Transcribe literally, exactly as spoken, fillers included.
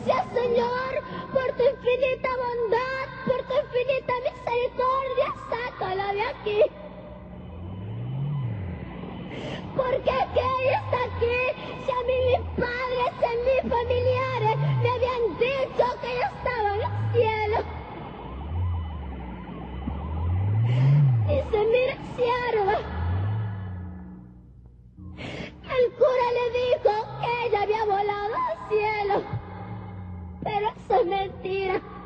Gracias, Señor, por tu infinita bondad, por tu infinita misericordia. Sácala de aquí. Porque que ella está aquí, si a mí mis padres, si a mis familiares me habían dicho que ella estaba en el cielo. Dice, mira, sierva, el cura le dijo que ella había volado al cielo, pero eso es mentira.